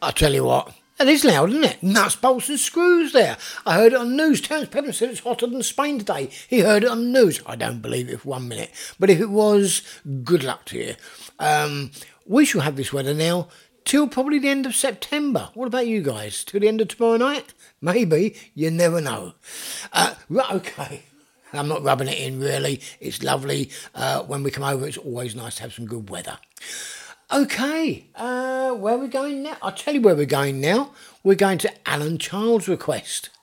I tell you what, that is loud, isn't it? Nuts, bolts and screws there. I heard it on the news. Terence Pepper said it's hotter than Spain today. He heard it on the news. I don't believe it for 1 minute. But if it was, good luck to you. We shall have this weather now till probably the end of September. What about you guys? Till the end of tomorrow night? Maybe. You never know. Right, okay. I'm not rubbing it in, really. It's lovely. When we come over, it's always nice to have some good weather. Okay, where are we going now? I'll tell you where we're going now. We're going to Alan Child's request.